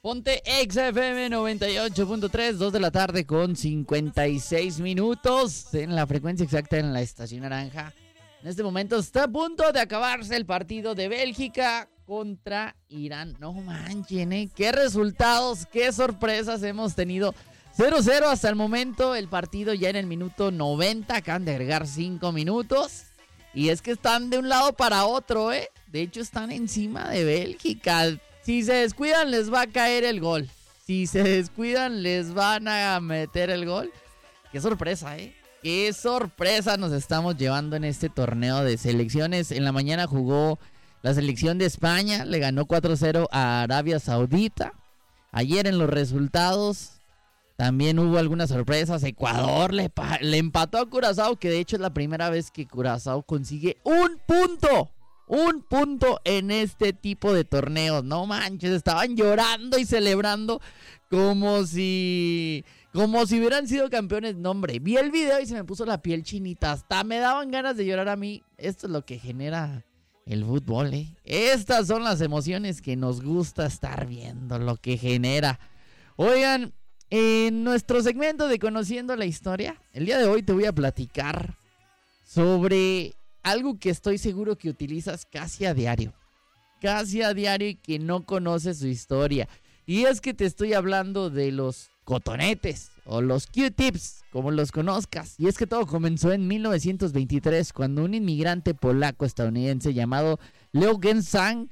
Ponte XFM 98.3, 2 de la tarde con 56 minutos en la frecuencia exacta en la estación naranja. En este momento está a punto de acabarse el partido de Bélgica contra Irán. No manchen, qué resultados, qué sorpresas hemos tenido. 0-0 hasta el momento, el partido ya en el minuto 90, acaban de agregar 5 minutos. Y es que están de un lado para otro, De hecho están encima de Bélgica. Si se descuidan, les va a caer el gol. Si se descuidan, les van a meter el gol. Qué sorpresa, Qué sorpresa nos estamos llevando en este torneo de selecciones. En la mañana jugó la selección de España. Le ganó 4-0 a Arabia Saudita. Ayer en los resultados también hubo algunas sorpresas. Ecuador le empató a Curazao, que de hecho es la primera vez que Curazao consigue un punto en este tipo de torneos. No manches, estaban llorando y celebrando como si hubieran sido campeones. No, hombre, vi el video y se me puso la piel chinita. Hasta me daban ganas de llorar a mí. Esto es lo que genera el fútbol, Estas son las emociones que nos gusta estar viendo, lo que genera. Oigan, en nuestro segmento de Conociendo la Historia, el día de hoy te voy a platicar sobre algo que estoy seguro que utilizas casi a diario y que no conoces su historia. Y es que te estoy hablando de los cotonetes o los Q-tips, como los conozcas. Y es que todo comenzó en 1923 cuando un inmigrante polaco-estadounidense llamado Leo Gernstam,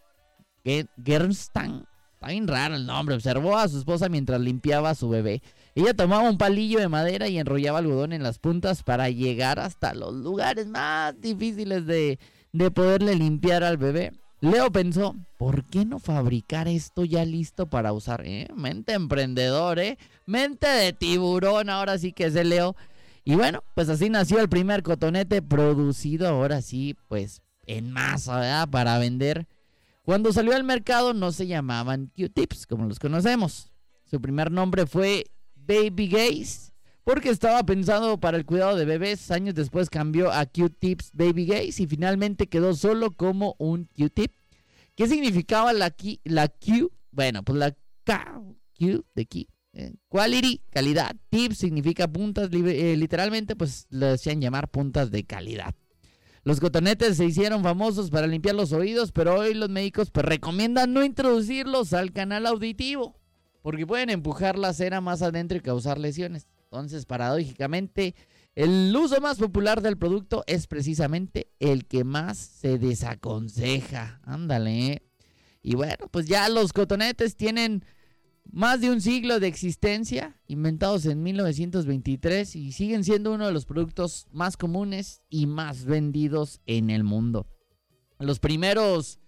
está bien raro el nombre, observó a su esposa mientras limpiaba a su bebé. Ella tomaba un palillo de madera y enrollaba algodón en las puntas para llegar hasta los lugares más difíciles de poderle limpiar al bebé. Leo pensó, ¿por qué no fabricar esto ya listo para usar? Mente emprendedor, mente de tiburón, ahora sí que es el Leo. Y bueno, pues así nació el primer cotonete producido, ahora sí, pues en masa, ¿verdad? Para vender. Cuando salió al mercado no se llamaban Q-tips como los conocemos. Su primer nombre fue Baby Gaze, porque estaba pensado para el cuidado de bebés. Años después cambió a Q-tips Baby Gaze y finalmente quedó solo como un Q-tip. ¿Qué significaba la Q? Bueno, pues la K, Q de key. Quality, calidad. Tip significa puntas, literalmente pues le decían llamar puntas de calidad. Los cotonetes se hicieron famosos para limpiar los oídos, pero hoy los médicos pues recomiendan no introducirlos al canal auditivo, porque pueden empujar la cera más adentro y causar lesiones. Entonces, paradójicamente, el uso más popular del producto es precisamente el que más se desaconseja. Ándale, Y bueno, pues ya los cotonetes tienen más de un siglo de existencia, inventados en 1923, y siguen siendo uno de los productos más comunes y más vendidos en el mundo. Los primeros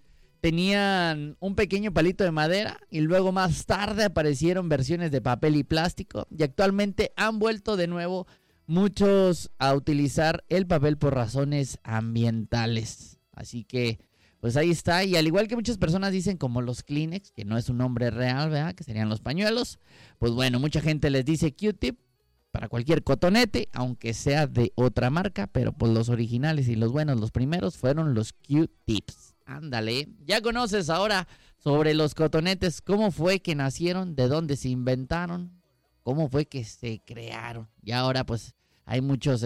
tenían un pequeño palito de madera y luego más tarde aparecieron versiones de papel y plástico, y actualmente han vuelto de nuevo muchos a utilizar el papel por razones ambientales. Así que pues ahí está, y al igual que muchas personas dicen como los Kleenex, que no es un nombre real, ¿verdad? Que serían los pañuelos, pues bueno, mucha gente les dice Q-tip para cualquier cotonete, aunque sea de otra marca, pero pues los originales y los buenos, los primeros, fueron los Q-tips. Ándale, ya conoces ahora sobre los cotonetes, cómo fue que nacieron, de dónde se inventaron, cómo fue que se crearon. Y ahora pues hay muchos,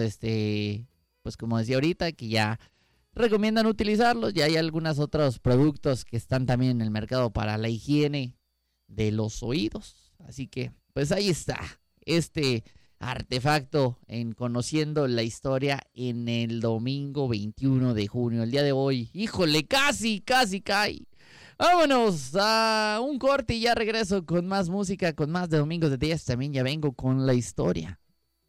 pues como decía ahorita, que ya recomiendan utilizarlos. Ya hay algunos otros productos que están también en el mercado para la higiene de los oídos. Así que pues ahí está este artefacto en Conociendo la Historia en el domingo 21 de junio, el día de hoy. Híjole, casi cae. Vámonos a un corte y ya regreso con más música, con más de Domingos de 10. También ya vengo con la historia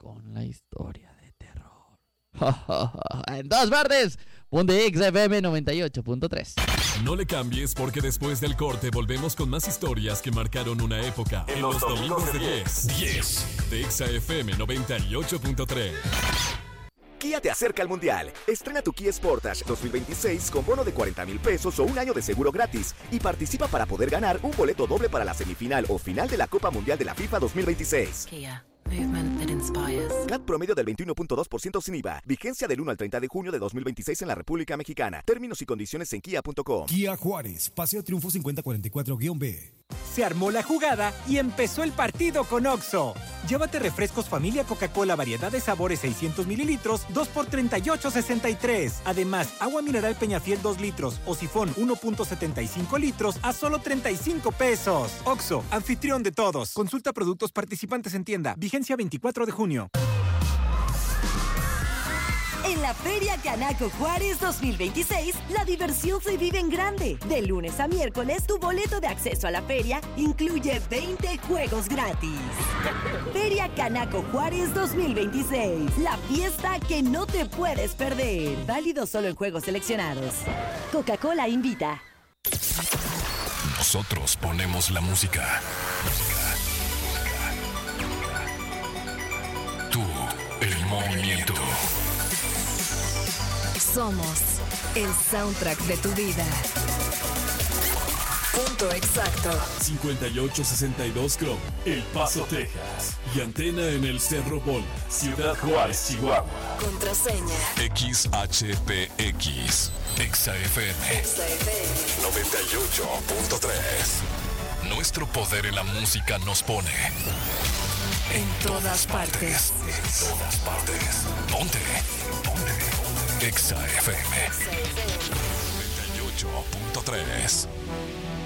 de terror. En todas partes, ponte XFM 98.3. No le cambies, porque después del corte volvemos con más historias que marcaron una época en los Domingos de 10 de XFM 98.3. Kia te acerca al Mundial. Estrena tu Kia Sportage 2026 con bono de 40,000 pesos o un año de seguro gratis. Y participa para poder ganar un boleto doble para la semifinal o final de la Copa Mundial de la FIFA 2026. Kia. Movement that inspires. CAT promedio del 21.2% sin IVA. Vigencia del 1 al 30 de junio de 2026 en la República Mexicana. Términos y condiciones en kia.com. Kia Juárez, Paseo Triunfo 5044-B. Se armó la jugada y empezó el partido con Oxxo. Llévate refrescos familia Coca-Cola variedad de sabores 600 mililitros, 2 por $38.63. Además, agua mineral Peñafiel 2 litros o sifón 1.75 litros a solo 35 pesos. Oxxo, anfitrión de todos. Consulta productos participantes en tienda. Vigencia 24 de junio. En la Feria Canaco Juárez 2026, la diversión se vive en grande. De lunes a miércoles, tu boleto de acceso a la feria incluye 20 juegos gratis. Feria Canaco Juárez 2026, la fiesta que no te puedes perder. Válido solo en juegos seleccionados. Coca-Cola invita. Nosotros ponemos la música. Tú, el movimiento. Somos el soundtrack de tu vida. Punto exacto. 5862 Chrome, El Paso, Texas. Y antena en el Cerro Bol, Ciudad Juárez, Chihuahua. Contraseña. XHPX. XFM. 98.3. Nuestro poder en la música nos pone En todas partes. En todas partes. Ponte. XFM 98.3.